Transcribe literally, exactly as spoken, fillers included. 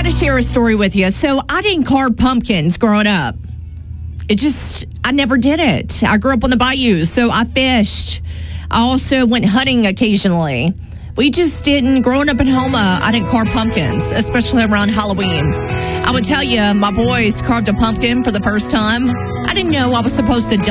to share a story with you. So I didn't carve pumpkins growing up. It just, I never did it. I grew up on the bayou, so I fished. I also went hunting occasionally. We just didn't, growing up in Houma, I didn't carve pumpkins, especially around Halloween. I would tell you, my boys carved a pumpkin for the first time. I didn't know I was supposed to